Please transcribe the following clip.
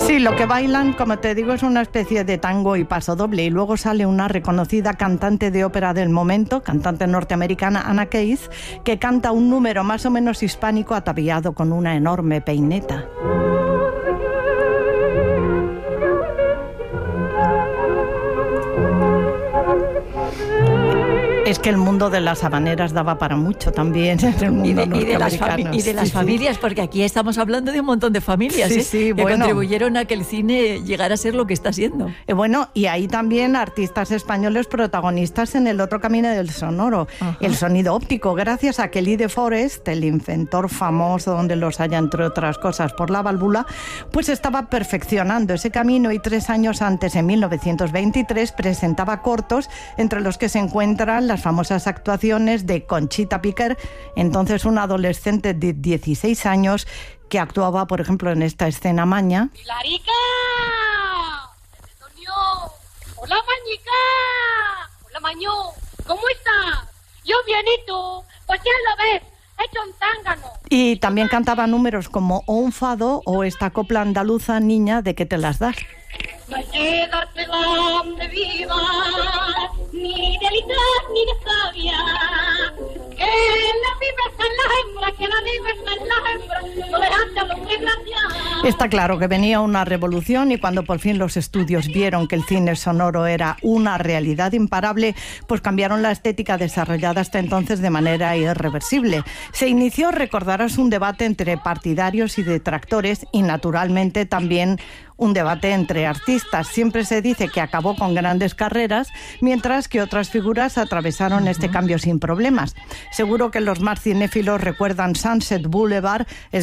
Sí, lo que bailan, como te digo, es una especie de tango y pasodoble, y luego sale una reconocida cantante de ópera del momento, cantante norteamericana, Anna Case, que canta un número más o menos hispánico ataviado con una enorme peineta. Es que el mundo de las habaneras daba para mucho también en el mundo norteamericano. Y de las familias, porque aquí estamos hablando de un montón de familias que contribuyeron a que el cine llegara a ser lo que está siendo. Bueno, y hay también artistas españoles protagonistas en el otro camino del sonoro, el sonido óptico, gracias a que Lee de Forest, el inventor famoso donde los haya, entre otras cosas, por la válvula, pues estaba perfeccionando ese camino, y 3 años antes, en 1923, presentaba cortos, entre los que se encuentran las famosas actuaciones de Conchita Piquer, entonces una adolescente de 16 años que actuaba, por ejemplo, en esta escena Maña. ¡Clarica! ¡Antonio! ¡Hola, Mañica! ¡Hola, Maño! ¿Cómo estás? Yo bienito. Pues ya lo ves, hecho un zángano. Y también cantaba números como O un fado o esta copla andaluza, Niña, ¿de qué te las das? No hay que dártela de viva, ni de litras ni de sabia, que la viva está en la hembra, que la viva está en la hembra, no dejaste a los desgraciados. Está claro que venía una revolución, y cuando por fin los estudios vieron que el cine sonoro era una realidad imparable, pues cambiaron la estética desarrollada hasta entonces de manera irreversible. Se inició, recordarás, un debate entre partidarios y detractores, y naturalmente también un debate entre artistas. Siempre se dice que acabó con grandes carreras, mientras que otras figuras atravesaron este cambio sin problemas. Seguro que los más cinéfilos recuerdan Sunset Boulevard,